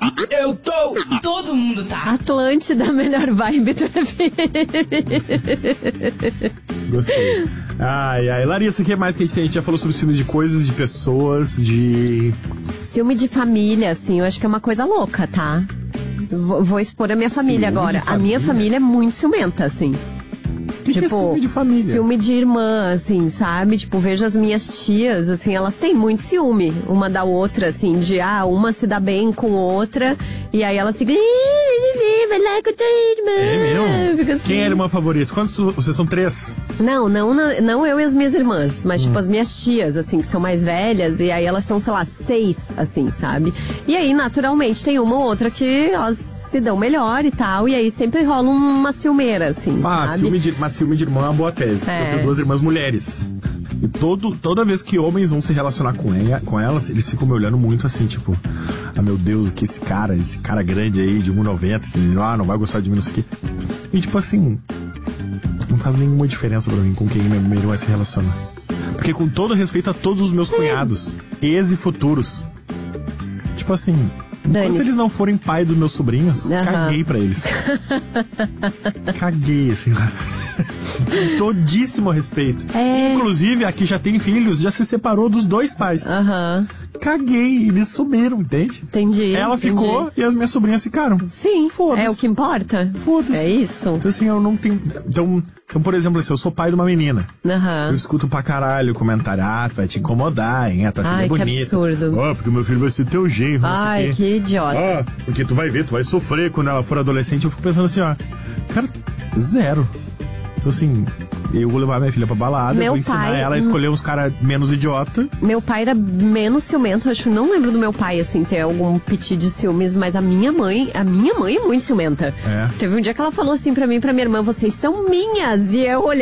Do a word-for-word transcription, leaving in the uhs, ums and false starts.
Eu tô! Todo mundo tá. Atlântida, melhor vibe do F M. Gostei. Ai, ai. Larissa, o que mais que a gente tem? A gente já falou sobre ciúmes de coisas, de pessoas, de... Ciúme de família, assim, eu acho que é uma coisa louca, tá? Vou, vou expor a minha família Ciúme agora. de A minha família é muito ciumenta, assim. O que, que é ciúme de família? Ciúme de irmã, assim, sabe? Tipo, vejo as minhas tias, assim, elas têm muito ciúme uma da outra, assim, de, ah, uma se dá bem com outra, e aí elas ficam, vai lá com a tua irmã. É mesmo? Fica assim. Quem é a irmã favorita? Quantos? Vocês são três? Não, não, não, não eu e as minhas irmãs, mas, hum. tipo, as minhas tias, assim, que são mais velhas, e aí elas são, sei lá, seis, assim, sabe? E aí, naturalmente, tem uma ou outra que elas se dão melhor e tal, e aí sempre rola uma ciumeira, assim, ah, sabe? Ciúme de, mas ciúme de irmã é uma boa tese. É. Eu tenho duas irmãs mulheres. E todo, toda vez que homens vão se relacionar com, ela, com elas, eles ficam me olhando muito assim, tipo, ah, meu Deus, que esse cara, esse cara grande aí, de um metro e noventa, assim, ah, não vai gostar de mim, não sei o quê. E tipo assim, não faz nenhuma diferença pra mim com quem meu irmão vai se relacionar. Porque com todo respeito a todos os meus cunhados, ex e futuros, tipo assim, enquanto eles não forem pai dos meus sobrinhos, uhum. caguei pra eles. Caguei, assim, cara. Todíssimo a respeito. É. Inclusive, a que já tem filhos, já se separou dos dois pais. Aham. Uhum. Caguei, eles sumiram, entende? Entendi. Ela entendi. ficou e as minhas sobrinhas ficaram. Sim, foda-se. É o que importa. Foda-se. É isso. Então, assim, eu não tenho... Então, então por exemplo, assim, eu sou pai de uma menina. Aham. Eu escuto pra caralho o comentário, ah, tu vai te incomodar, hein? A tua filha é bonita. Ai, que absurdo. Ah, porque meu filho vai ser teu genro, não sei Ai, o quê. que idiota. Ah, porque tu vai ver, tu vai sofrer quando ela for adolescente. Eu fico pensando assim, ó, cara, zero. Então, assim, eu vou levar minha filha pra balada, meu vou ensinar pai, ela a escolher uns caras menos idiota. Meu pai era menos ciumento, acho que não lembro do meu pai, assim, ter algum piti de ciúmes, mas a minha mãe, a minha mãe é muito ciumenta. É. Teve um dia que ela falou assim pra mim e pra minha irmã, vocês são minhas, e eu olhei